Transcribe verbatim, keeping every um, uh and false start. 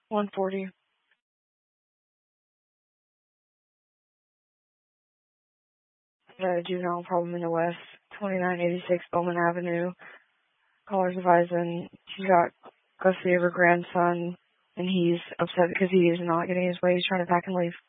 one forty. Got a juvenile problem in the West, twenty-nine eighty-six Bowman Avenue. Caller's advising she's got custody of her grandson, and he's upset because he is not getting his way. He's trying to pack and leave.